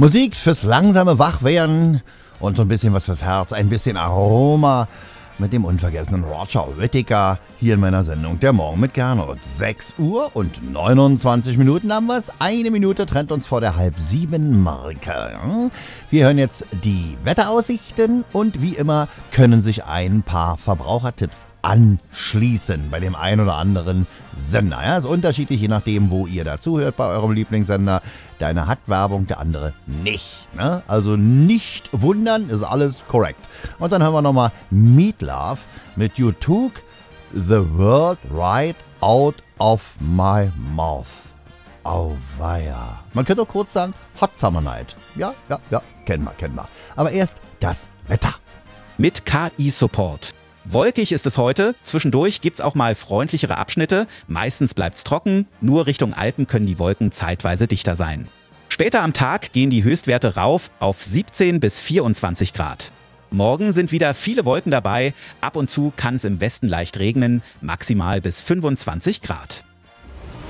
Musik fürs langsame Wachwerden und so ein bisschen was fürs Herz, ein bisschen Aroma mit dem unvergessenen Roger Whittaker hier in meiner Sendung Der Morgen mit Gernot. 6 Uhr und 29 Minuten haben wir es. Eine Minute trennt uns vor der 6:30-Marke. Wir hören jetzt die Wetteraussichten und wie immer können sich ein paar Verbrauchertipps anschließen bei dem einen oder anderen Sender. Ja, ist unterschiedlich, je nachdem, wo ihr dazuhört bei eurem Lieblingssender. Der eine hat Werbung, der andere nicht. Ne? Also nicht wundern, ist alles korrekt. Und dann hören wir nochmal Meat Love mit You Took the World Right Out of My Mouth. Auweia. Man könnte auch kurz sagen, Hot Summer Night. Ja, kennen wir. Aber erst das Wetter. Mit KI-Support. Wolkig ist es heute, zwischendurch gibt's auch mal freundlichere Abschnitte, meistens bleibt's trocken, nur Richtung Alpen können die Wolken zeitweise dichter sein. Später am Tag gehen die Höchstwerte rauf auf 17 bis 24 Grad. Morgen sind wieder viele Wolken dabei, ab und zu kann es im Westen leicht regnen, maximal bis 25 Grad.